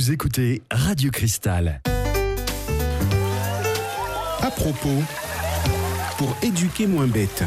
Vous écoutez Radio Cristal. À propos, pour éduquer moins bête.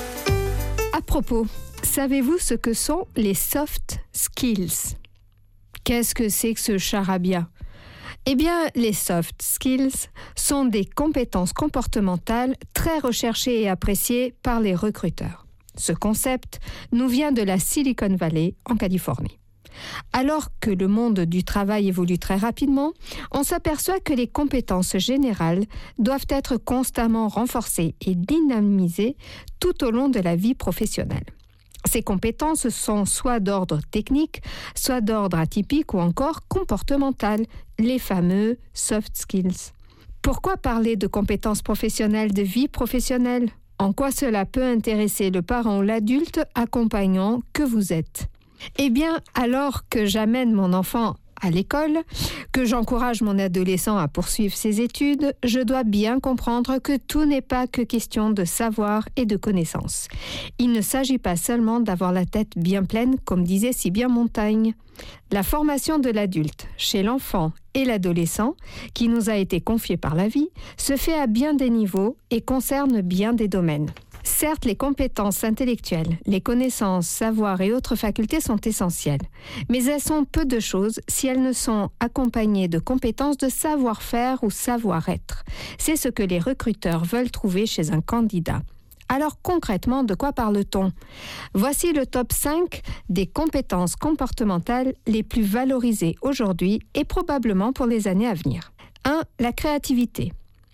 À propos, savez-vous ce que sont les soft skills ? Qu'est-ce que c'est que ce charabia ? Eh bien, les soft skills sont des compétences comportementales très recherchées et appréciées par les recruteurs. Ce concept nous vient de la Silicon Valley, en Californie. Alors que le monde du travail évolue très rapidement, on s'aperçoit que les compétences générales doivent être constamment renforcées et dynamisées tout au long de la vie professionnelle. Ces compétences sont soit d'ordre technique, soit d'ordre atypique ou encore comportemental, les fameux soft skills. Pourquoi parler de compétences professionnelles, de vie professionnelle ? En quoi cela peut intéresser le parent ou l'adulte accompagnant que vous êtes ? Eh bien, alors que j'amène mon enfant à l'école, que j'encourage mon adolescent à poursuivre ses études, je dois bien comprendre que tout n'est pas que question de savoir et de connaissances. Il ne s'agit pas seulement d'avoir la tête bien pleine, comme disait si bien Montaigne. La formation de l'adulte, chez l'enfant et l'adolescent, qui nous a été confiée par la vie, se fait à bien des niveaux et concerne bien des domaines. Certes, les compétences intellectuelles, les connaissances, savoirs et autres facultés sont essentielles, mais elles sont peu de choses si elles ne sont accompagnées de compétences de savoir-faire ou savoir-être. C'est ce que les recruteurs veulent trouver chez un candidat. Alors concrètement, de quoi parle-t-on ? Voici le top 5 des compétences comportementales les plus valorisées aujourd'hui et probablement pour les années à venir. 1. La créativité.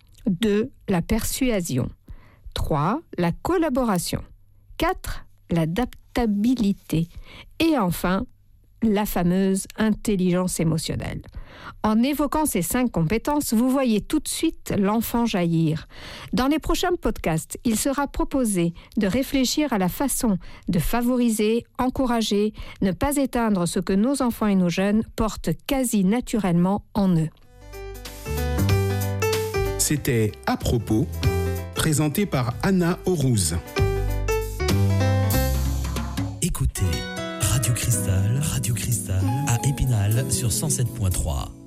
2. La persuasion. 3. La collaboration. 4. L'adaptabilité. Et enfin, la fameuse intelligence émotionnelle. En évoquant ces 5 compétences, vous voyez tout de suite l'enfant jaillir. Dans les prochains podcasts, il sera proposé de réfléchir à la façon de favoriser, encourager, ne pas éteindre ce que nos enfants et nos jeunes portent quasi naturellement en eux. C'était À propos, présenté par Anna Aurouz. Écoutez Radio Cristal à Épinal sur 107.3.